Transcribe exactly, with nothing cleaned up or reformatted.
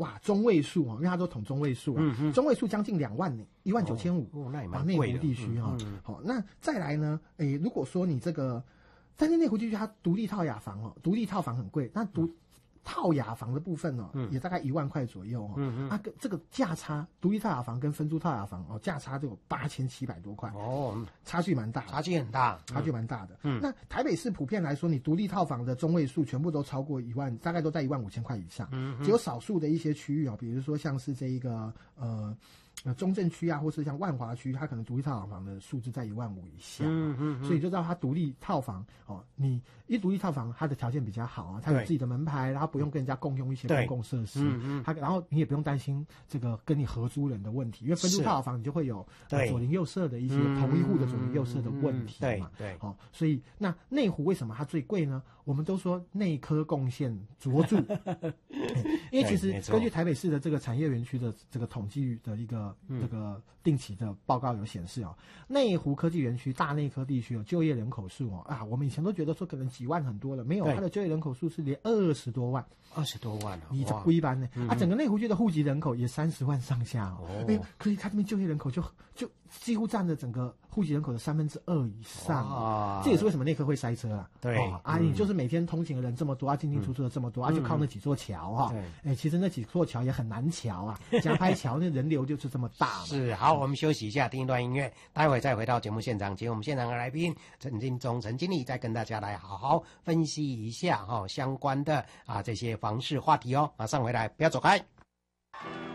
哇，中位数哦，因为它都统中位数啊，嗯嗯中位数将近两万呢，一万九千五， 哦，那也蛮内贵的。 湖地区哈，好、 嗯嗯哦，那再来呢，诶，如果说你这个，但是内湖地区它独立套雅房哦，独立套房很贵，那独、嗯套雅房的部分哦，嗯、也大概一万块左右哦。嗯嗯。啊，这个价差，独立套雅房跟分租套雅房哦，价差就有八千七百多块哦，差距蛮大， 差距很大， 差距蛮大的。嗯。那台北市普遍来说，你独立套房的中位数全部都超过一万，大概都在一万五千块以上。嗯。只有少数的一些区域哦，比如说像是这一个呃。呃，中正区啊，或是像万华区，它可能独立套房的数字在一万五以下，嗯嗯嗯，所以就知道它独立套房哦，你一独立套房，它的条件比较好啊，它有自己的门牌，然后不用跟人家共用一些公共设施，嗯嗯，它然后你也不用担心这个跟你合租人的问题，因为分租套房你就会有、呃、左邻右舍的一些同一户的左邻右舍的问题嘛， 嗯、对对， 哦，所以那内湖为什么它最贵呢？我们都说内科贡献卓著，因为其实根据台北市的这个产业园区的这个统计的一个。这个定期的报告有显示哦，内湖科技园区大内科地区有就业人口数哦啊，我们以前都觉得说可能几万很多了，没有，它的就业人口数是连二十多万， 二十多万啊， 你这不一般呢、嗯、啊！整个内湖区的户籍人口也三十万上下哦，哎、哦，可以，它这边就业人口就就几乎占了整个户籍人口的三分之二以上啊，这也是为什么内科会塞车啦。 对、 哦、啊， 嗯、 你就是每天通勤的人这么多啊，进进出出的这么多、嗯、啊，就靠那几座桥哈、哦，哎、嗯，其实那几座桥也很难桥啊，加拍桥那人流就是这么大嘛。 是，好，我们休息一下，听一段音乐，待会再回到节目现场，请我们现场的来宾陈进忠陈经理再跟大家来好好分析一下哈、哦、相关的啊这些房市话题哦，马上回来，不要走开。